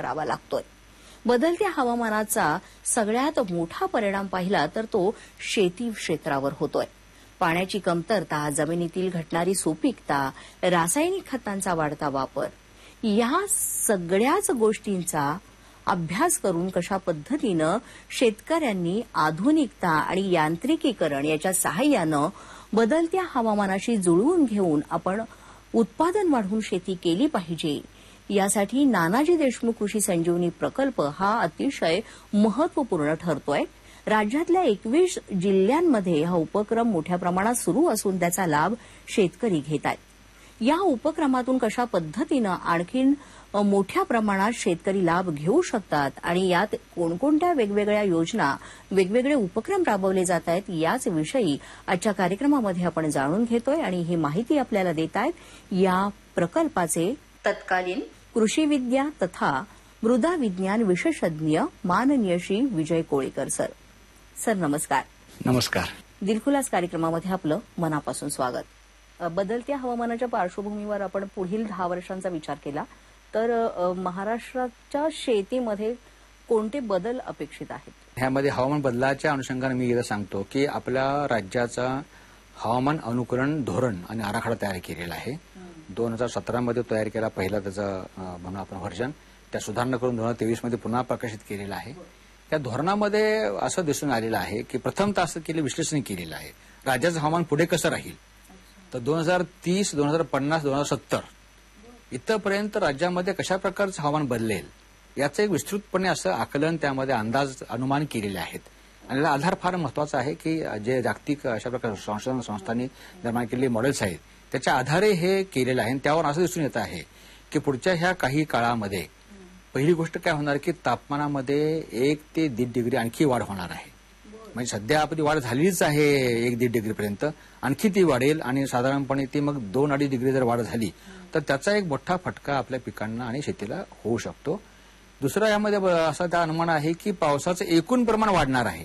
करावा लागतोय. बदलत्या हवामानाचा सगळ्यात मोठा परिणाम पाहिला तर तो शेती क्षेत्रावर होतोय. पाण्याची कमतरता, जमिनीतील घटणारी सुपीकता, रासायनिक खतांचा वाढता वापर या सगळ्याच गोष्टींचा अभ्यास करून कशा पद्धतीनं शेतकऱ्यांनी आधुनिकता आणि यांत्रिकीकरण याच्या सहाय्यानं बदलत्या हवामानाशी जुळवून घेऊन आपण उत्पादन वाढवून शेती केली पाहिजे, यासाठी नानाजी देशमुख कृषी संजीवनी प्रकल्प हा अतिशय महत्वपूर्ण ठरतोय. राज्यातल्या 21 जिल्ह्यांमध्ये हा उपक्रम मोठ्या प्रमाणात सुरू असून त्याचा लाभ शेतकरी घेत आहेत. या उपक्रमातून कशा पद्धतीनं आणखीन मोठ्या प्रमाणात शेतकरी लाभ घेऊ शकतात आणि यात कोणकोणत्या वेगवेगळ्या योजना, वेगवेगळे उपक्रम राबवले जात आहेत, याच विषयी आजच्या कार्यक्रमामध्ये आपण जाणून घेतोय. आणि ही माहिती आपल्याला देत आहेत या प्रकल्पाचे तत्कालीन कृषीविद्या तथा मृदा विज्ञान विशेषज्ञ माननीय श्री विजय कोळेकर सर. सर नमस्कार. नमस्कार. दिलखुलास कार्यक्रमामध्ये आपलं मनापासून स्वागत. बदलत्या हवामानाच्या पार्श्वभूमीवर आपण पुढील 10 वर्षांचा विचार केला तर महाराष्ट्राच्या शेतीमध्ये कोणते बदल अपेक्षित आहेत? ह्यामध्ये हवामान बदलाच्या अनुषंगाने मी एकदा सांगतो की आपल्या राज्याचा हवामान अनुकरण धोरण आणि आराखडा तयार केलेला आहे. 2017 मध्ये तयार केला पहिला त्याचा म्हणून आपण व्हर्जन, त्या सुधारणा करून 2023 मध्ये पुन्हा प्रकाशित केलेला आहे. त्या धोरणामध्ये असं दिसून आलेलं आहे की प्रथमतः असं विश्लेषण केलेलं आहे राज्याचं हवामान पुढे कसं राहील. तर 2030, 2050, 2070 इथपर्यंत राज्यामध्ये कशा प्रकारचं हवामान बदलेल याचं एक विस्तृतपणे असं आकलन, त्यामध्ये अंदाज, अनुमान केलेले आहेत. आणि याला आधार फार महत्वाचा आहे की जे जागतिक अशा प्रकारच्या संशोधन संस्थांनी निर्माण केलेले मॉडेल्स आहेत त्याच्या आधारे हे केलेलं आहे. आणि त्यावर असं दिसून येत आहे की पुढच्या ह्या काही काळामध्ये पहिली गोष्ट काय होणार की तापमानामध्ये 1 ते 1.5 डिग्री आणखी वाढ होणार आहे. म्हणजे सध्या आपली वाढ झालीच आहे 1-1.5 डिग्रीपर्यंत, आणखी ती वाढेल आणि साधारणपणे ती मग 2-2.5 डिग्री जर वाढ झाली तर त्याचा एक मोठा फटका आपल्या पिकांना आणि शेतीला होऊ शकतो. दुसरा यामध्ये असा त्या अनुमान आहे की पावसाचं एकूण प्रमाण वाढणार आहे.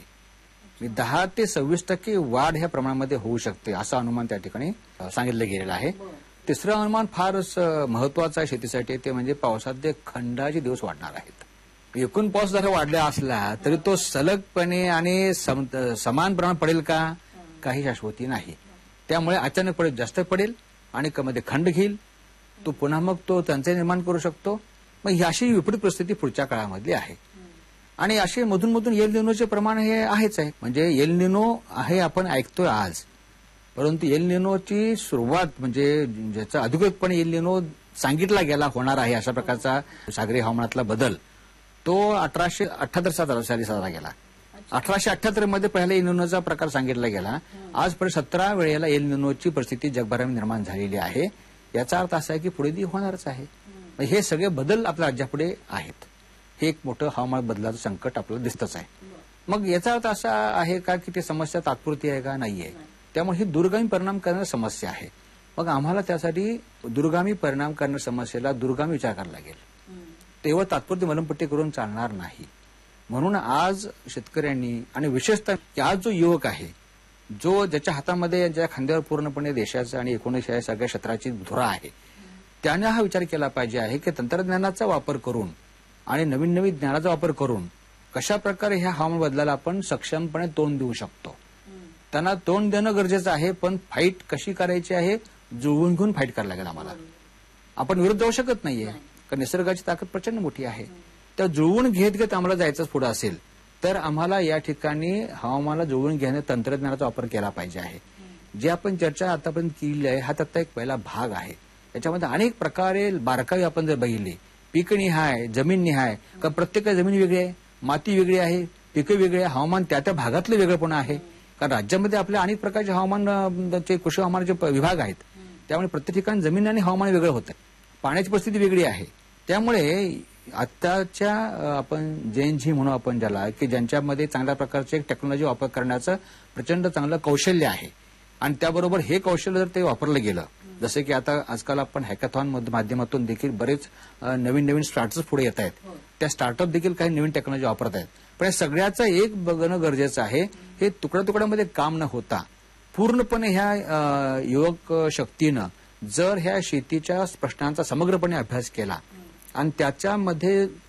10 ते 26% वाढ ह्या प्रमाणामध्ये होऊ शकते असं अनुमान त्या ठिकाणी सांगितलं गेलेलं आहे. तिसरं अनुमान फारच महत्वाचं आहे शेतीसाठी, ते म्हणजे पावसाचे खंडाचे दिवस वाढणार आहेत. एकूण पाऊस जर वाढला असला तरी तो सलगपणे आणि समान प्रमाणात पडेल का, काही शाश्वती नाही. त्यामुळे अचानक पडेल, जास्त पडेल आणि मध्ये खंड घेईल, तो पुन्हा मग तो टंचाई निर्माण करू शकतो. मग ही अशी विपरीत परिस्थिती पुढच्या काळामधली आहे. आणि असे मधून मधून एल निनोचे प्रमाण हे आहेच आहे. म्हणजे एल निनो आहे आपण ऐकतोय आज, परंतु एल निनोची सुरुवात म्हणजे ज्याचा अधिकृतपणे एल निनो सांगितला गेला होणार आहे अशा प्रकारचा सागरी हवामानातला बदल, तो 1878 साली साजरा गेला. 1878 मध्ये पहिला एल निनोचा प्रकार सांगितला गेला. आजपर्यंत 17 वेळेला एल निनोची परिस्थिती जगभरामध्ये निर्माण झालेली आहे. याचा अर्थ असा आहे की पुढे ती होणारच आहे. हे सगळे बदल आपल्या राज्यापुढे आहेत. हे एक मोठं हवामान बदलाचं संकट आपल्याला दिसतच आहे. मग याचा अर्थ असा आहे का की ती समस्या तात्पुरती आहे का, नाहीये. त्यामुळे ही दूरगामी परिणाम करणारी समस्या आहे. मग आम्हाला त्यासाठी दूरगामी परिणाम करणाऱ्या समस्येला दूरगामी विचार करावा लागेल. तेव्हा तात्पुरती मलमपट्टी करून चालणार नाही. म्हणून आज शेतकऱ्यांनी आणि विशेषतः आज जो युवक आहे, जो ज्याच्या हातामध्ये, ज्या खांद्यावर पूर्णपणे देशाचं आणि एकूणच सगळ्या क्षेत्राची धुरा आहे, त्याने हा विचार केला पाहिजे आहे की तंत्रज्ञानाचा वापर करून आणि नवीन नवीन ज्ञानाचा वापर करून कशा प्रकारे ह्या हवामान बदलाला आपण सक्षमपणे तोंड देऊ शकतो. त्यांना तोंड देणं गरजेचं आहे, पण फाईट कशी करायची आहे, जुळवून घेऊन फाईट करायला लागेल आम्हाला. आपण विरुद्ध जाऊ शकत नाहीये, कारण निसर्गाची ताकद प्रचंड मोठी आहे. त्या जुळवून घेत घेत आम्हाला जायचं पुढे असेल तर आम्हाला या ठिकाणी हवामानाला जुळवून घेणे तंत्रज्ञानाचा वापर केला पाहिजे आहे. जे आपण चर्चा आतापर्यंत केली आहे हा त्याचा एक पहिला भाग आहे. त्याच्यामध्ये अनेक प्रकारे बारकावे आपण जर बघितले, पीकनिहाय, जमीननिहाय, कारण प्रत्येक जमीन वेगळी आहे, माती वेगळी आहे, पिकं वेगळी आहे, हवामान त्या त्या भागातलं वेगळेपण आहे. कारण राज्यामध्ये आपल्या अनेक प्रकारचे हवामानाचे कृषी हवामानाचे विभाग आहेत. त्यामुळे प्रत्येक ठिकाणी जमीन आणि हवामान वेगळं होतं. पाण्याची परिस्थिती वेगळी आहे. त्यामुळे आताच्या आपण जेएनझी म्हणू आपण ज्याला, की ज्यांच्यामध्ये चांगल्या प्रकारचे टेक्नॉलॉजी वापर करण्याचं प्रचंड चांगलं कौशल्य आहे आणि त्याबरोबर हे कौशल्य जर ते वापरलं गेलं, जसे की आता आजकाल आपण हॅकॅथॉन माध्यमातून देखील बरेच नवीन नवीन स्टार्टअप पुढे येत आहेत. त्या स्टार्टअप देखील काही नवीन टेक्नॉलॉजी वापरत आहेत. पण सगळ्याचं एक बघणं गरजेचं आहे. हे तुकड्या तुकड्यामध्ये काम न होता पूर्णपणे ह्या युवक शक्तीनं जर ह्या शेतीच्या प्रश्नांचा समग्रपणे अभ्यास केला आणि त्याच्यामध्ये